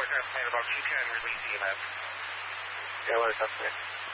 Aircraft Command about 210, release EMS. Airline customer.